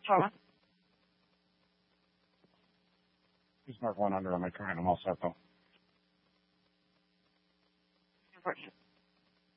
Trauma. Just mark 100 on my current. I'm all set, though. Unfortunate.